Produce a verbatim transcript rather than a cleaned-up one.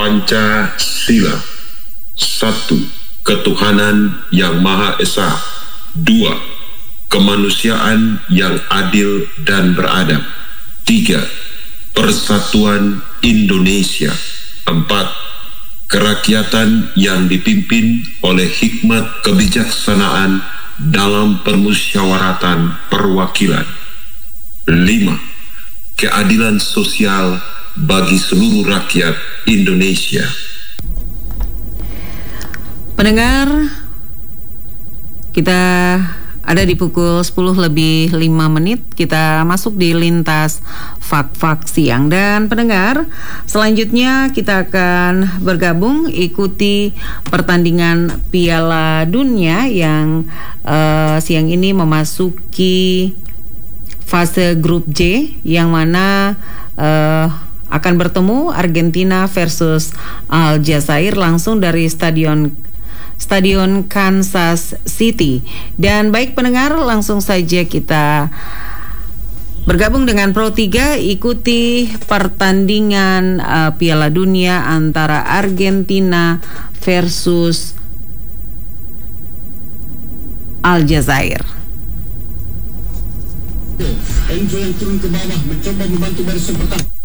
Pancasila. Satu, ketuhanan yang Maha Esa. Dua, kemanusiaan yang adil dan beradab. Tiga, persatuan Indonesia. Empat, kerakyatan yang dipimpin oleh hikmat kebijaksanaan dalam permusyawaratan perwakilan. Lima, keadilan sosial bagi seluruh rakyat Indonesia. Pendengar, kita ada di pukul sepuluh lebih lima menit, kita masuk di lintas fak-fak siang. Dan pendengar, selanjutnya kita akan bergabung ikuti pertandingan Piala Dunia yang uh, siang ini memasuki fase grup J, yang mana uh, akan bertemu Argentina versus Aljazair langsung dari stadion Stadion Kansas City. Dan baik pendengar, langsung saja kita bergabung dengan Pro tiga, ikuti pertandingan uh, Piala Dunia antara Argentina versus Aljazair. Enzo yang turun ke bawah mencoba membantu barisan pertahanan.